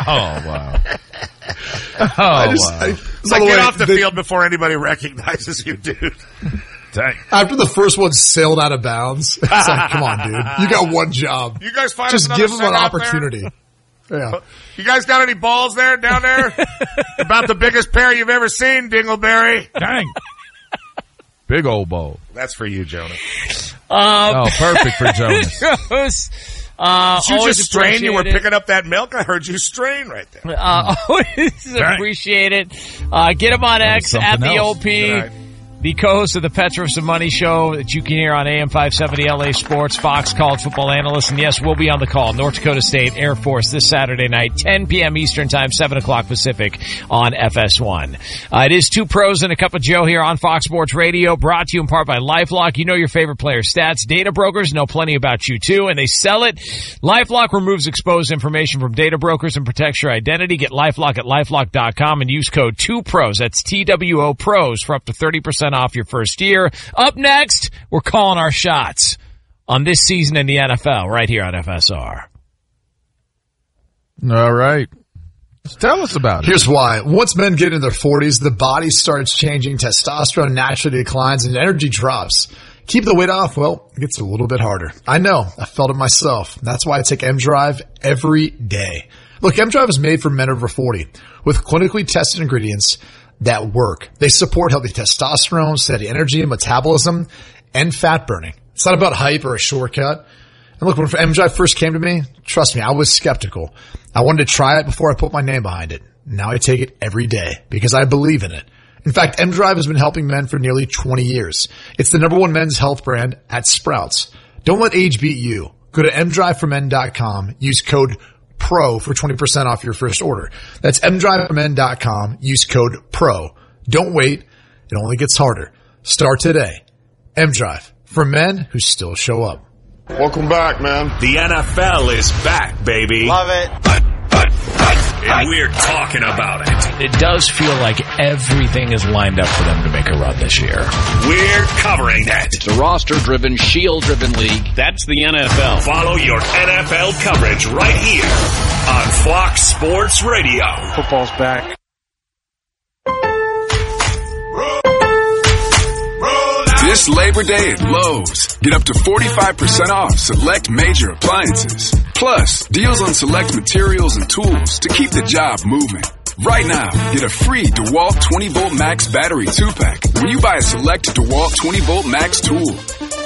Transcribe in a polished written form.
wow. It's like, get off the field before anybody recognizes you, dude. Dang. After the first one sailed out of bounds, it's like, come on, dude. You got one job. You guys find just give them an opportunity. Yeah. You guys got any balls down there? About the biggest pair you've ever seen, Dingleberry. Dang. Big old bowl. That's for you, Jonas. Perfect for Jonas. Did you just strain? You were picking up that milk? I heard you strain right there. Always appreciate it. Get him on X at the OP. Right. The co-host of the Petros and Money Show that you can hear on AM 570 LA Sports, Fox college football analyst. And yes, we'll be on the call. North Dakota State Air Force this Saturday night, 10 p.m. Eastern Time, 7 o'clock Pacific on FS1. It is Two Pros and a Cup of Joe here on Fox Sports Radio, brought to you in part by LifeLock. You know your favorite player stats. Data brokers know plenty about you too, and they sell it. LifeLock removes exposed information from data brokers and protects your identity. Get LifeLock at LifeLock.com and use code 2PROS. That's TWO Pros for up to 30% off your first year. Up next, we're calling our shots on this season in the NFL right here on FSR. All right. Tell us about it. Here's why. Once men get in their 40s, the body starts changing, testosterone naturally declines, and energy drops. Keep the weight off, well, it gets a little bit harder. I know. I felt it myself. That's why I take M-Drive every day. Look, M-Drive is made for men over 40 with clinically tested ingredients that work. They support healthy testosterone, steady energy, metabolism, and fat burning. It's not about hype or a shortcut. And look, when M-Drive first came to me, trust me, I was skeptical. I wanted to try it before I put my name behind it. Now I take it every day because I believe in it. In fact, M-Drive has been helping men for nearly 20 years. It's the #1 men's health brand at Sprouts. Don't let age beat you. Go to mdriveformen.com. Use code PRO for 20% off your first order. That's mdriveformen.com. Use code PRO. Don't wait. It only gets harder. Start today. M-Drive for men who still show up. Welcome back, man. The NFL is back, baby. Love it. And we're talking about it. It does feel like everything is lined up for them to make a run this year. We're covering it. It's a roster-driven, shield-driven league. That's the NFL. Follow your NFL coverage right here on Fox Sports Radio. Football's back. This Labor Day at Lowe's, get up to 45% off select major appliances. Plus, deals on select materials and tools to keep the job moving. Right now, get a free DeWalt 20-Volt Max battery 2-pack when you buy a select DeWalt 20-Volt Max tool.